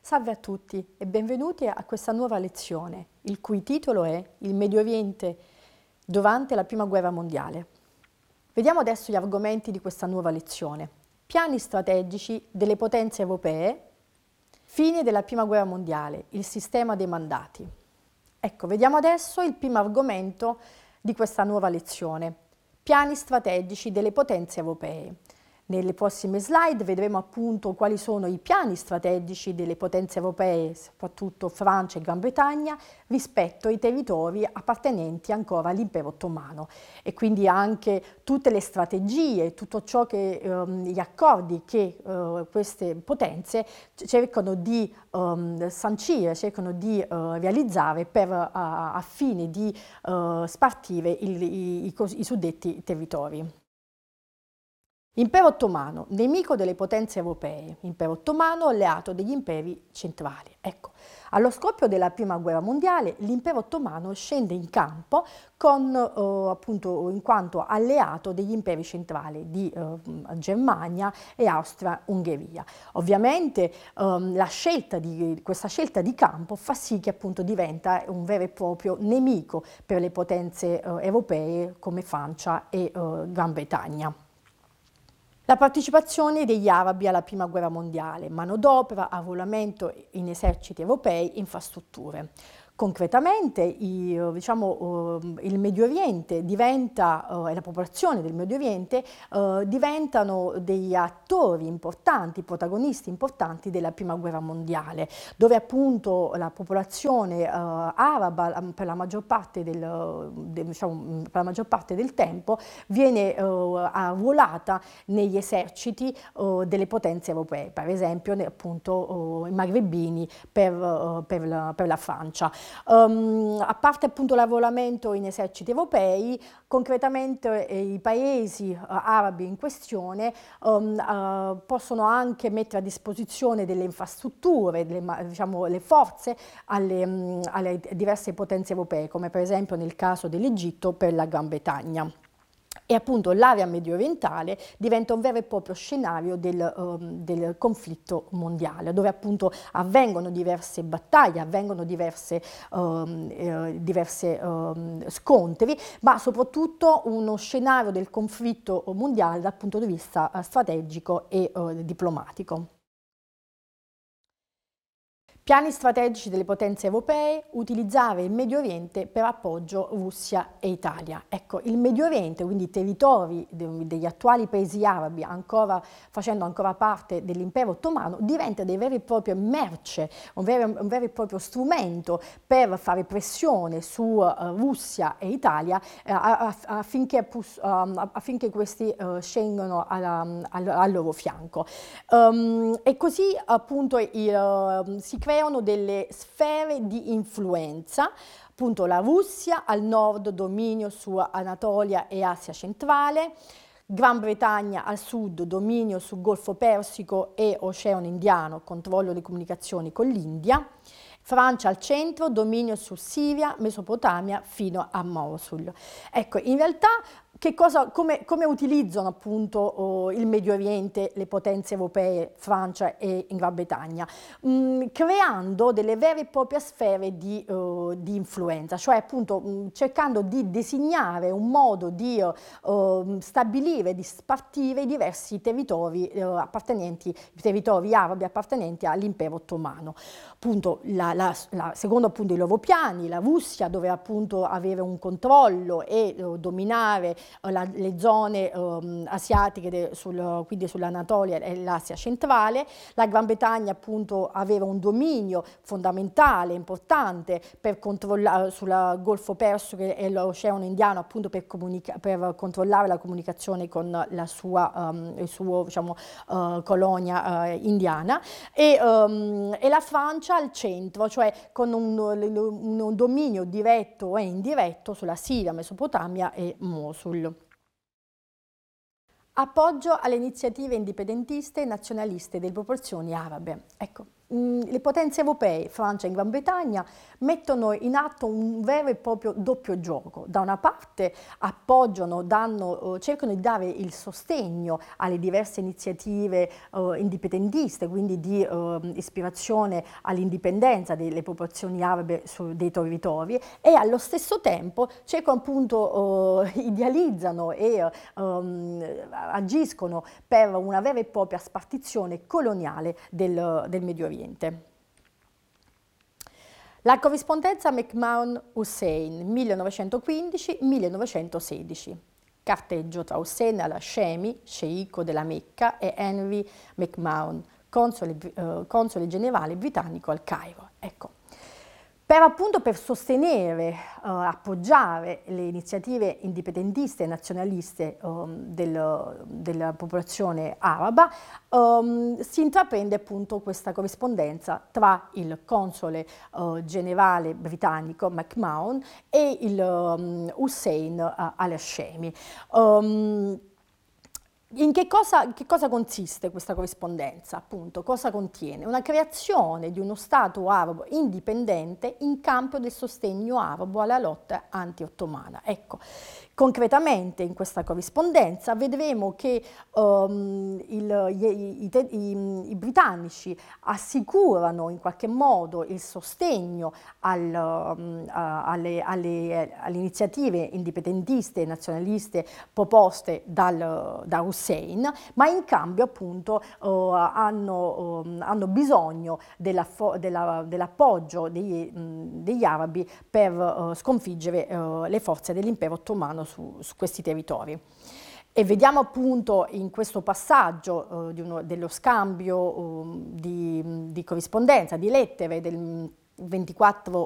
Salve a tutti e benvenuti a questa nuova lezione, il cui titolo è Il Medio Oriente durante la Prima Guerra Mondiale. Vediamo adesso gli argomenti di questa nuova lezione. Piani strategici delle potenze europee, fine della Prima Guerra Mondiale, il sistema dei mandati. Ecco, vediamo adesso il primo argomento di questa nuova lezione, piani strategici delle potenze europee. Nelle prossime slide vedremo appunto quali sono i piani strategici delle potenze europee, soprattutto Francia e Gran Bretagna, rispetto ai territori appartenenti ancora all'impero ottomano e quindi anche tutte le strategie, tutto ciò che gli accordi che queste potenze cercano di sancire, cercano di realizzare per a fine di spartire i suddetti territori. Impero ottomano, nemico delle potenze europee, impero ottomano alleato degli imperi centrali. Ecco, allo scoppio della Prima Guerra Mondiale l'impero ottomano scende in campo appunto in quanto alleato degli imperi centrali di Germania e Austria-Ungheria. Ovviamente questa scelta di campo fa sì che appunto diventa un vero e proprio nemico per le potenze europee come Francia e Gran Bretagna. La partecipazione degli arabi alla Prima Guerra Mondiale, manodopera, arruolamento in eserciti europei, infrastrutture. Concretamente il Medio Oriente diventa, e la popolazione del Medio Oriente diventano degli attori importanti, protagonisti importanti della Prima Guerra Mondiale, dove appunto la popolazione araba per la maggior parte del tempo viene arruolata negli eserciti delle potenze europee, per esempio appunto i magrebini per la Francia. A parte appunto l'arruolamento in eserciti europei, concretamente i paesi arabi in questione possono anche mettere a disposizione delle infrastrutture, le forze alle diverse potenze europee, come per esempio nel caso dell'Egitto per la Gran Bretagna. E appunto l'area medio orientale diventa un vero e proprio scenario del conflitto mondiale, dove appunto avvengono diverse battaglie, avvengono diverse scontri, ma soprattutto uno scenario del conflitto mondiale dal punto di vista strategico e diplomatico. Piani strategici delle potenze europee, utilizzare il Medio Oriente per appoggio Russia e Italia. Ecco, il Medio Oriente, quindi i territori degli attuali paesi arabi facendo ancora parte dell'impero ottomano, diventa dei veri e propri merce, un vero e proprio strumento per fare pressione su Russia e Italia affinché questi scendano al loro fianco. E così appunto si creano delle sfere di influenza, appunto la Russia al nord, dominio su Anatolia e Asia centrale, Gran Bretagna al sud, dominio sul Golfo Persico e Oceano Indiano, controllo delle comunicazioni con l'India, Francia al centro, dominio su Siria, Mesopotamia fino a Mosul. Ecco, in realtà come utilizzano appunto il Medio Oriente le potenze europee, Francia e Gran Bretagna? Creando delle vere e proprie sfere di influenza, cioè appunto cercando di designare un modo di stabilire, di spartire i diversi territori arabi appartenenti all'impero ottomano. Appunto, secondo appunto i loro piani, la Russia doveva appunto avere un controllo e dominare le zone asiatiche, quindi sull'Anatolia e l'Asia centrale. La Gran Bretagna appunto aveva un dominio fondamentale, importante per controllare sul Golfo Persico e l'Oceano Indiano, appunto per controllare la comunicazione con la sua colonia indiana, e la Francia al centro, cioè con un dominio diretto e indiretto sulla Siria, Mesopotamia e Mosul. Appoggio alle iniziative indipendentiste e nazionaliste delle popolazioni arabe. Ecco, le potenze europee, Francia e Gran Bretagna, mettono in atto un vero e proprio doppio gioco. Da una parte appoggiano, cercano di dare il sostegno alle diverse iniziative indipendentiste, quindi di ispirazione all'indipendenza delle popolazioni arabe dei territori, e allo stesso tempo cercano appunto, idealizzano e agiscono per una vera e propria spartizione coloniale del Medio Oriente. La corrispondenza McMahon-Hussein 1915-1916. Carteggio tra Hussein al-Hashemi, sceicco della Mecca, e Henry McMahon, console generale britannico al Cairo. Ecco. Per sostenere, appoggiare le iniziative indipendentiste e nazionaliste della popolazione araba, si intraprende appunto questa corrispondenza tra il console generale britannico McMahon e il Hussein al-Hashemi. In che cosa consiste questa corrispondenza? Appunto, cosa contiene? Una creazione di uno Stato arabo indipendente in cambio del sostegno arabo alla lotta anti-ottomana. Ecco, concretamente in questa corrispondenza vedremo che i britannici assicurano in qualche modo il sostegno alle iniziative indipendentiste e nazionaliste proposte da Hussein, ma in cambio appunto hanno bisogno dell'appoggio degli arabi per sconfiggere le forze dell'impero ottomano su questi territori. E vediamo appunto in questo passaggio dello scambio di corrispondenza, di lettere del 24